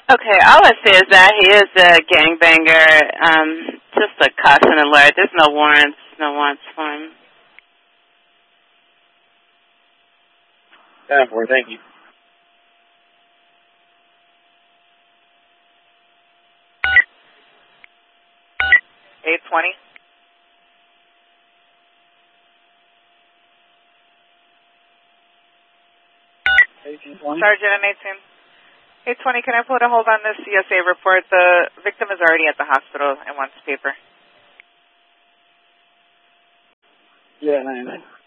Okay, all I say is that he is a gangbanger. Just a caution alert. There's no warrants for him. 10-4, thank you. $820. Sergeant and 820, can I put a hold on this CSA report? The victim is already at the hospital and wants paper. Yeah, 99.